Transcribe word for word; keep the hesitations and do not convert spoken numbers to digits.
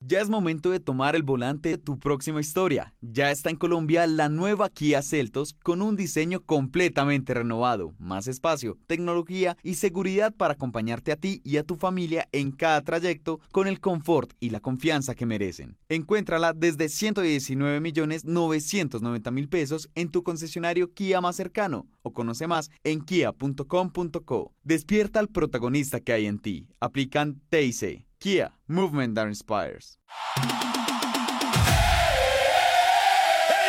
Ya es momento de tomar el volante de tu próxima historia. Ya está en Colombia la nueva Kia Seltos con un diseño completamente renovado, más espacio, tecnología y seguridad para acompañarte a ti y a tu familia en cada trayecto con el confort y la confianza que merecen. Encuéntrala desde ciento diecinueve millones novecientos noventa mil pesos en tu concesionario Kia más cercano o conoce más en kia punto com punto co. Despierta al protagonista que hay en ti. Aplican T I C. Kia, Movement that Inspires.